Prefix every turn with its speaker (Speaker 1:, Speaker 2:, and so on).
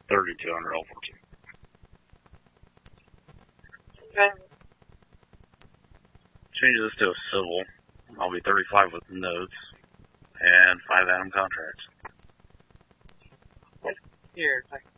Speaker 1: 32 under L14.
Speaker 2: Okay.
Speaker 1: Change this to a civil. I'll be 35 with notes and 5 Atom contracts.
Speaker 2: Here,